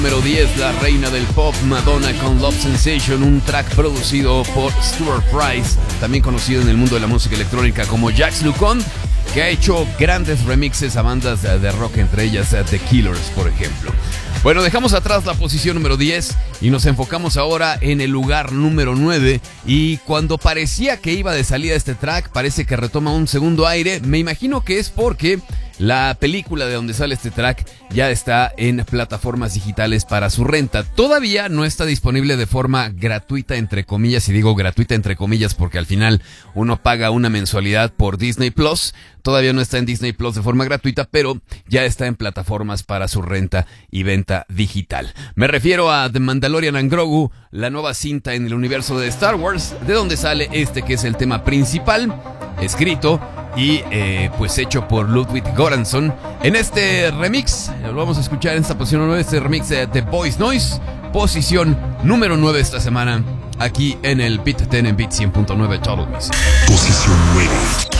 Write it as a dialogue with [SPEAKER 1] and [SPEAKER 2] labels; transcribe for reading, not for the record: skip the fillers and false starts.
[SPEAKER 1] Número 10, la reina del pop, Madonna con Love Sensation, un track producido por Stuart Price, también conocido en el mundo de la música electrónica como Jax Lucon, que ha hecho grandes remixes a bandas de rock, entre ellas The Killers, por ejemplo. Bueno, dejamos atrás la posición número 10 y nos enfocamos ahora en el lugar número 9. Y cuando parecía que iba de salida este track, parece que retoma un segundo aire. Me imagino que es porque la película de donde sale este track ya está en plataformas digitales para su renta. Todavía no está disponible de forma gratuita, entre comillas, y digo gratuita entre comillas porque al final uno paga una mensualidad por Disney Plus. Todavía no está en Disney Plus de forma gratuita, pero ya está en plataformas para su renta y venta digital. Me refiero a The Mandalorian and Grogu, la nueva cinta en el universo de Star Wars, de donde sale este que es el tema principal, escrito y pues hecho por Ludwig Göransson. En este remix, lo vamos a escuchar en esta posición 9, este remix de The Voice Noise, posición número 9 esta semana, aquí en el Beat 10 en Beat 100.9 Total Mix.
[SPEAKER 2] Posición 9.